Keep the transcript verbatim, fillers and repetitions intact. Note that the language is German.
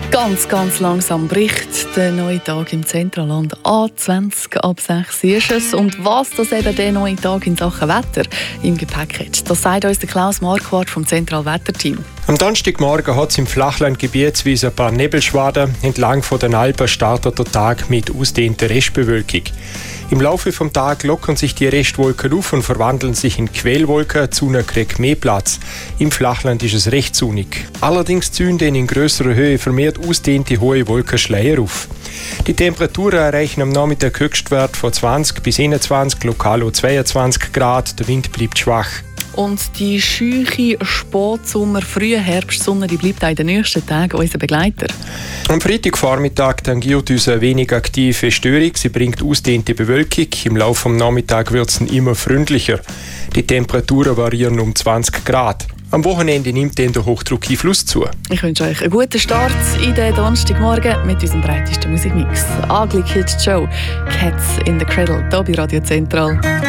Ganz, ganz langsam bricht der neue Tag im Zentralland an. zwanzig ab sechs ist es. Und was das eben der neue Tag in Sachen Wetter im Gepäck hat, das sagt uns der Klaus Marquardt vom Zentralwetterteam. Am Donnerstagmorgen hat es im Flachland gebietsweise ein paar Nebelschwaden. Entlang von den Alpen startet der Tag mit ausdehnter Restbewölkung. Im Laufe des Tages lockern sich die Restwolken auf und verwandeln sich in Quellwolken. Die Sonne kriegt mehr Platz. Im Flachland ist es recht sonnig. Allerdings ziehen in grösserer Höhe vermehrt ausdehnte hohe Wolkenschleier auf. Die Temperaturen erreichen am Nachmittag Höchstwert von zwanzig bis einundzwanzig, lokal auch zweiundzwanzig Grad. Der Wind bleibt schwach. Und die scheuche Spätsommer-, frühe Herbstsonne, die bleibt auch in den nächsten Tagen unser Begleiter. Am Freitagvormittag tangiert uns eine wenig aktive Störung. Sie bringt ausdehnte Bewölkung. Im Laufe des Nachmittags wird es immer freundlicher. Die Temperaturen variieren um zwanzig Grad. Am Wochenende nimmt dann der Hochdruckeinfluss zu. Ich wünsche euch einen guten Start in den Donnerstagmorgen mit unserem breitesten Musikmix. Ugly Kid Joe, Cats in the Cradle, hier bei Radio Zentral.